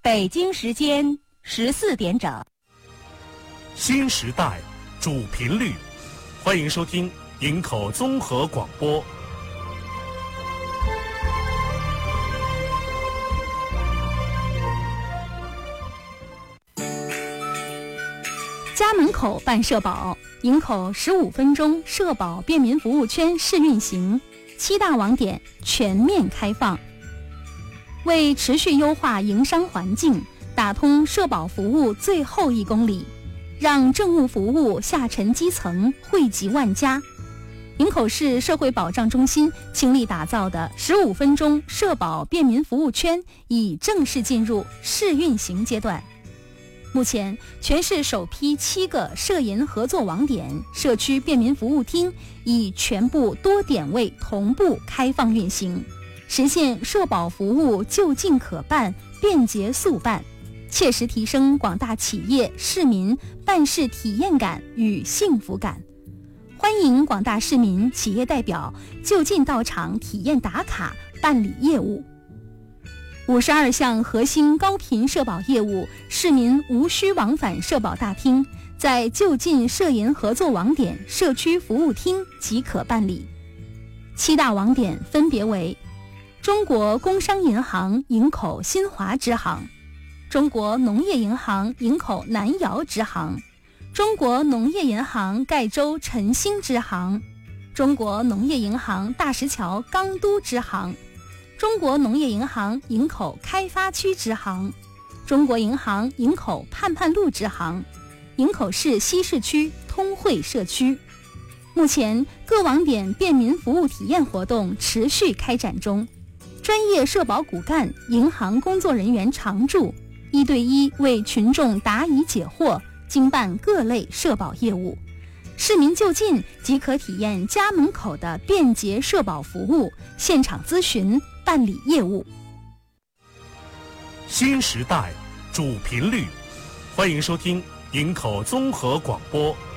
北京时间14点整。 新时代主频率，欢迎收听营口综合广播。 家门口办社保，营口15分钟社保便民服务圈试运行，7大网点全面开放。为持续优化营商环境，打通社保服务最后1公里，让政务服务下沉基层，惠及万家。营口市社会保障中心倾力打造的15分钟社保便民服务圈已正式进入试运行阶段。目前，全市首批7个社银合作网点、社区便民服务厅已全部多点位同步开放运行，实现社保服务就近可办、便捷速办，切实提升广大企业、市民办事体验感与幸福感。欢迎广大市民、企业代表就近到场体验打卡办理业务。52项核心高频社保业务，市民无需往返社保大厅，在就近社银合作网点、社区服务厅即可办理。7大网点分别为：中国工商银行营口新华支行、中国农业银行营口南窑支行、中国农业银行盖州晨兴支行、中国农业银行大石桥钢都支行、中国农业银行营口开发区支行、中国银行营口盼盼路支行、营口市西市区通惠社区。目前各网点便民服务体验活动持续开展中，专业社保骨干、银行工作人员常驻，1对1为群众答疑解惑，经办各类社保业务。市民就近即可体验家门口的便捷社保服务，现场咨询办理业务。 新时代主频率，欢迎收听营口综合广播